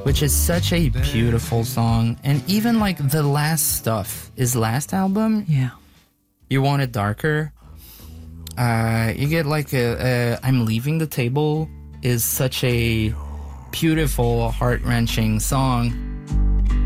which is such a beautiful song. And even like the last stuff, his last album, Yeah. You Want It Darker. You get like I'm Leaving the Table is such a beautiful, heart-wrenching song.